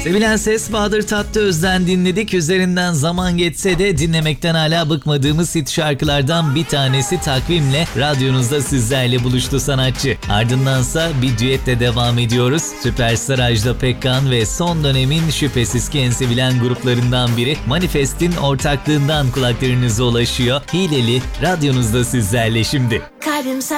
Sevilen ses Bahadır Tatlıöz'den dinledik. Üzerinden zaman geçse de dinlemekten hala bıkmadığımız hit şarkılardan bir tanesi takvimle radyonuzda sizlerle buluştu sanatçı. Ardındansa bir düetle devam ediyoruz. Süperstar Ajda Pekkan ve son dönemin şüphesiz ki en sevilen gruplarından biri Manifest'in ortaklığından kulaklarınıza ulaşıyor. Hileli radyonuzda sizlerle şimdi. Kalbim